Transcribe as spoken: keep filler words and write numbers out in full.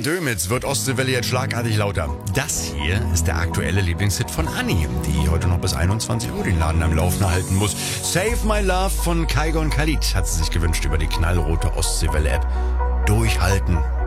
Jan Dömitz wird Ostseewelle jetzt schlagartig lauter. Das hier ist der aktuelle Lieblingshit von Anni, die heute noch bis einundzwanzig Uhr den Laden am Laufen halten muss. Save My Love von Kaigon Khalid hat sie sich gewünscht über die knallrote Ostseewelle-App. Durchhalten.